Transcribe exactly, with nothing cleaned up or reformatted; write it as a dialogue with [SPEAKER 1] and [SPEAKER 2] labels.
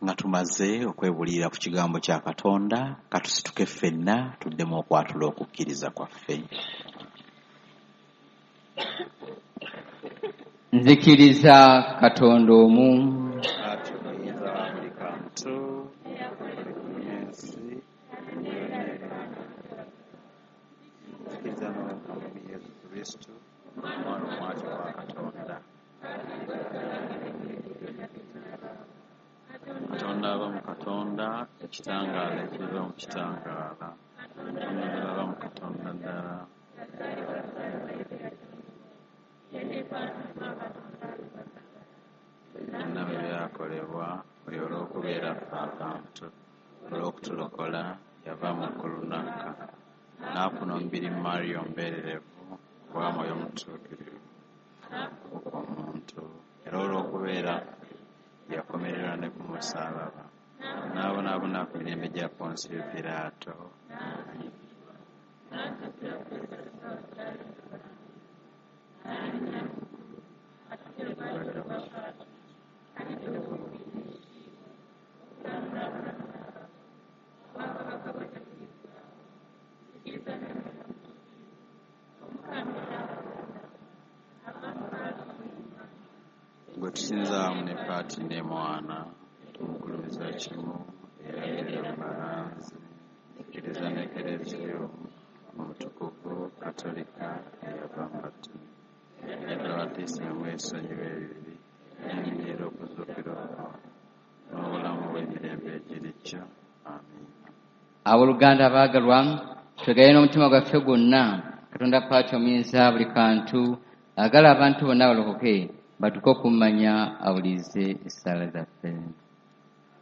[SPEAKER 1] nga tumaze okwebulira ku kigambo kya Katonda katusituke ffenna tuddemu okwatula okukkiriza kwaffe.
[SPEAKER 2] Nzikiriza Katonda omu
[SPEAKER 1] atuyiza buli kantu ensi nzikiriza n'omukama Yesu Kristo omwana omwati wa Katonda Katonda aba mu Katonda ekitangaala ekiva mu kitangaala aba mu Katonda ddala byonna bwe byakolebwa buli olw'okubeera ffe akantu olw'okutulokola yava mu kulunaka n'afuna omubiri Mario mbeererevu wa Mwoyo Mutuukirivu okufa omuntu era olw'okubeera yakomererwa ne ku musaalaba n'abonaabona ku mirembe gya Ponsiyo Piraato gwe tusinza wamu ne Paati ne Mwana tumugulumiza kimu eyagirira Mbalanzi ekkiriza n'Ekereziya omutukuvu Katolika eyava mu batume yatubatiisa mu esonyiwa ebibiri n'eminyeera okuzuukira n'obulamu bw'emirembe egirikya. Amiina.
[SPEAKER 2] Abooluganda abaagalwa, twegaye n'omutima gwaffe gwonna Katonda Paati omuyinza buli kantu agala abantu bonna balokoke batuuke okumanya awulirize essaala zaffe.